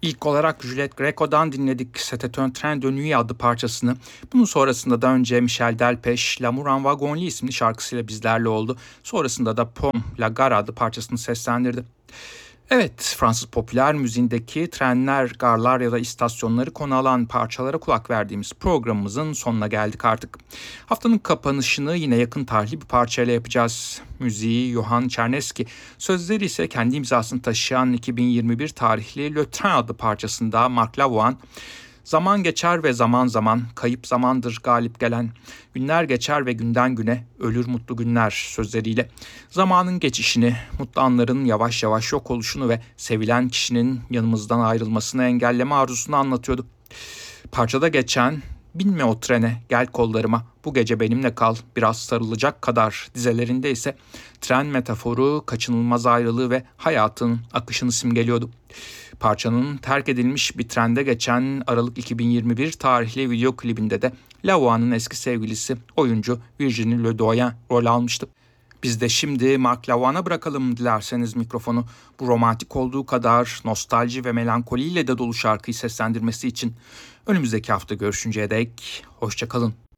İlk olarak Juliette Greco'dan dinledik C'était un train de nuit adlı parçasını. Bunun sonrasında da önce Michel Delpech, L'amour en wagon isimli şarkısıyla bizlerle oldu. Sonrasında da Pomme, La Gare adlı parçasını seslendirdi. Evet, Fransız popüler müziğindeki trenler, garlar ya da istasyonları konu alan parçalara kulak verdiğimiz programımızın sonuna geldik artık. Haftanın kapanışını yine yakın tarihli bir parçayla yapacağız. Müziği Johann Czerneski, sözleri ise kendi imzasını taşıyan 2021 tarihli Le Train adlı parçasında Mark Lavoine, zaman geçer ve zaman zaman kayıp zamandır galip gelen, günler geçer ve günden güne ölür mutlu günler sözleriyle zamanın geçişini, mutlu anların yavaş yavaş yok oluşunu ve sevilen kişinin yanımızdan ayrılmasını engelleme arzusunu anlatıyordu. Parçada geçen "Binme o trene, gel kollarıma, bu gece benimle kal, biraz sarılacak kadar" dizelerinde ise tren metaforu, kaçınılmaz ayrılığı ve hayatın akışını simgeliyordu. Parçanın terk edilmiş bir trende geçen Aralık 2021 tarihli video klibinde de Lavoie'nin eski sevgilisi oyuncu Virginie Ledoyen rol almıştı. Biz de şimdi Mark Lavoine'a bırakalım dilerseniz mikrofonu. Bu romantik olduğu kadar nostalji ve melankoliyle de dolu şarkıyı seslendirmesi için. Önümüzdeki hafta görüşünceye dek hoşça kalın.